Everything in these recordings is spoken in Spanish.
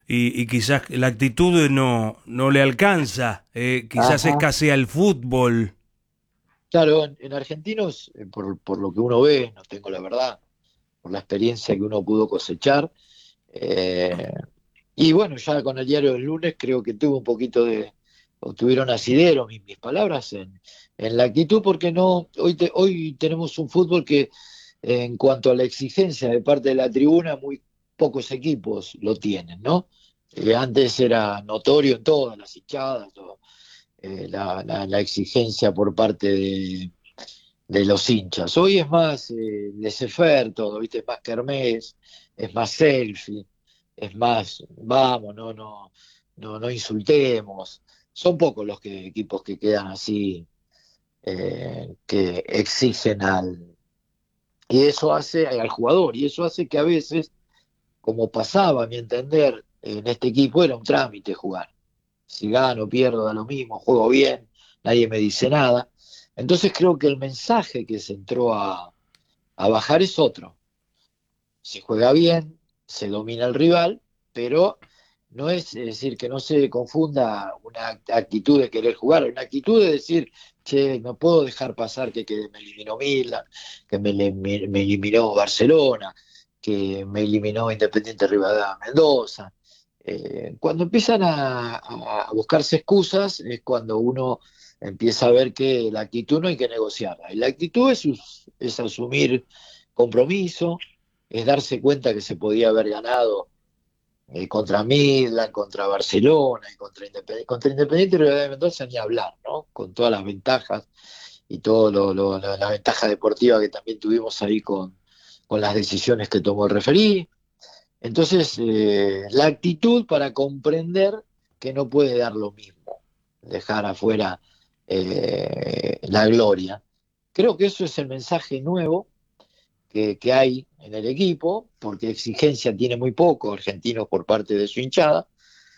y quizás la actitud no le alcanza, quizás Ajá. escasea el fútbol. Claro, en Argentinos, por lo que uno ve, no tengo la verdad, por la experiencia que uno pudo cosechar. eh, y bueno, ya con el diario del lunes creo que tuvo un poquito o tuvieron asidero mis palabras en la actitud, porque no, hoy tenemos un fútbol que en cuanto a la exigencia de parte de la tribuna, muy pocos equipos lo tienen, ¿no? Antes era notorio en todas las hinchadas, la exigencia por parte de los hinchas. Hoy es más laissez-faire todo, ¿viste? Es más kermés, es más selfie, es más, vamos, no insultemos. Son pocos equipos que quedan así, que exigen y eso hace al jugador, y eso hace que a veces, como pasaba a mi entender, en este equipo era un trámite jugar. Si gano, pierdo, da lo mismo, juego bien, nadie me dice nada. Entonces creo que el mensaje que se entró a bajar es otro. Se juega bien, se domina el rival, pero no es decir que no se confunda una actitud de querer jugar, una actitud de decir, che, no puedo dejar pasar que me eliminó Milan, que me eliminó Barcelona, que me eliminó Independiente Rivadavia Mendoza. Cuando empiezan a buscarse excusas es cuando uno empieza a ver que la actitud no hay que negociarla. Y la actitud es asumir compromiso, es darse cuenta que se podía haber ganado contra Midland, contra Barcelona y contra Independiente y Rivadavia de Mendoza ni hablar, ¿no? Con todas las ventajas y toda la ventaja deportiva que también tuvimos ahí con las decisiones que tomó el referí. Entonces, la actitud para comprender que no puede dar lo mismo, dejar afuera la gloria. Creo que eso es el mensaje nuevo que hay en el equipo, porque exigencia tiene muy poco Argentinos por parte de su hinchada.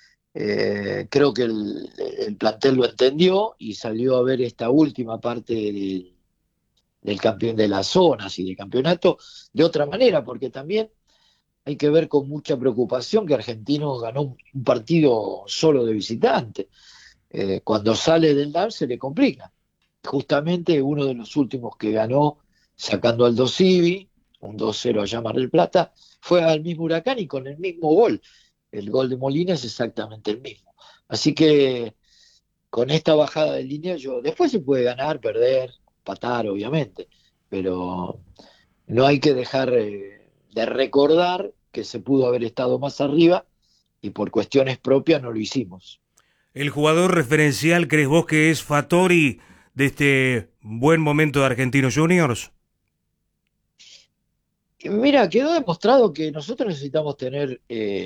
Creo que el plantel lo entendió y salió a ver esta última parte del campeón de las zonas y del campeonato de otra manera, porque también hay que ver con mucha preocupación que Argentinos ganó un partido solo de visitante. Cuando sale del DAR se le complica. Justamente uno de los últimos que ganó sacando al Civi, un 2-0 allá en Mar del Plata, fue al mismo Huracán y con el mismo gol. El gol de Molina es exactamente el mismo. Así que con esta bajada de línea, después se puede ganar, perder, empatar, obviamente, pero no hay que dejar de recordar que se pudo haber estado más arriba y por cuestiones propias no lo hicimos. ¿El jugador referencial crees vos que es Fattori de este buen momento de Argentinos Juniors? Mira, quedó demostrado que nosotros necesitamos tener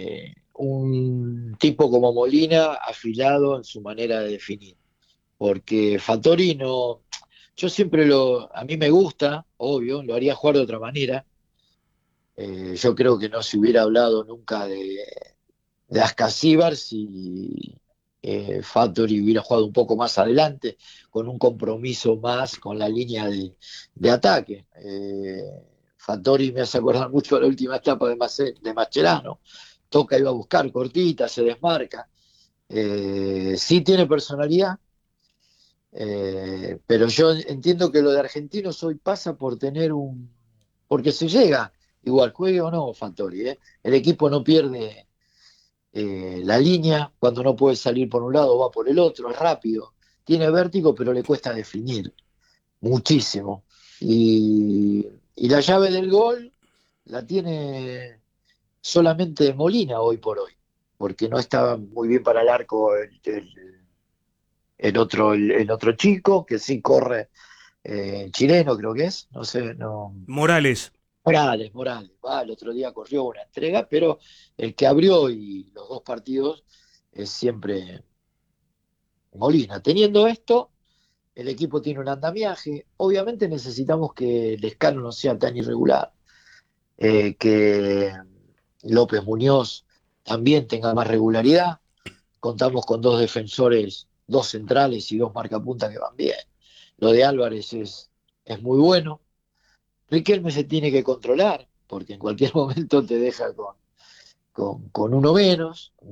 un tipo como Molina afilado en su manera de definir, porque Fattori no, yo siempre a mí me gusta, obvio, lo haría jugar de otra manera. Yo creo que no se hubiera hablado nunca de Ascasíbar si Fattori hubiera jugado un poco más adelante, con un compromiso más con la línea de ataque. Fattori me hace acordar mucho de la última etapa de Mascherano. Toca, iba a buscar, cortita, se desmarca. Sí tiene personalidad, pero yo entiendo que lo de Argentinos hoy pasa por tener porque se llega, igual juegue o no Fattori, ¿eh? El equipo no pierde la línea, cuando no puede salir por un lado va por el otro, es rápido, tiene vértigo pero le cuesta definir muchísimo. Y la llave del gol la tiene solamente Molina hoy por hoy, porque no estaba muy bien para el arco el otro chico, que sí corre, chileno creo que es, no sé, no. Morales. Morales, va, el otro día corrió una entrega, pero el que abrió y los dos partidos es siempre Molina. Teniendo esto, el equipo tiene un andamiaje. Obviamente necesitamos que el escalo no sea tan irregular, que López Muñoz también tenga más regularidad. Contamos con dos defensores, dos centrales y dos marcapuntas que van bien. Lo de Álvarez es muy bueno. Riquelme se tiene que controlar, porque en cualquier momento te deja con uno menos.